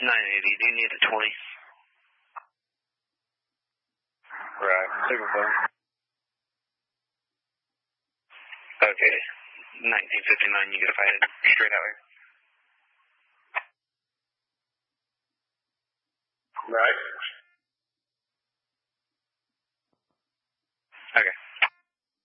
980, do you need a 20? Right, signal phone. Okay, 1959, you get a fight straight out here. Right.